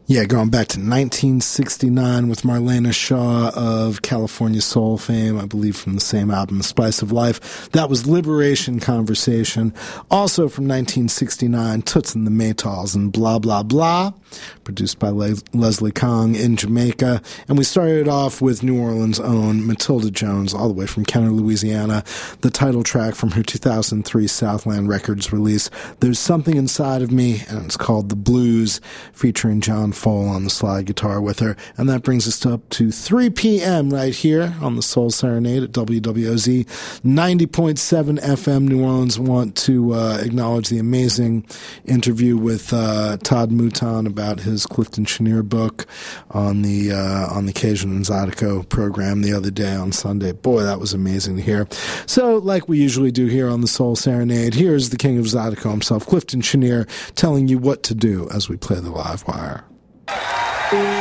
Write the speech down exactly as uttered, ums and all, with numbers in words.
Yeah, going back to nineteen sixty-nine with Marlena Shaw of California Soul fame, I believe from the same album, Spice of Life. That was Liberation Conversation. Also from nineteen sixty-nine, Toots and the Maytals and Blah Blah Blah, produced by Le- Leslie Kong in Jamaica. And we started off with New Orleans' own Matilda Jones, all the way from Kenner, Louisiana, the title track from her two thousand three Southland Records release, There's Something Inside of Me, and it's called The Blues, featuring John Fole on the slide guitar with her. And that brings us up to three p.m. right here on the Soul Serenade at W W O Z ninety point seven F M New Orleans. Want to uh, acknowledge the amazing interview with uh, Todd Mouton about his Clifton Chenier book on the uh, on the Cajun and Zydeco program the other day on Sunday. Boy, that was amazing to hear. So, like we usually do here on the Soul Serenade, here's the king of Zydeco himself, Clifton Chenier, telling you what to do as we play the live wire.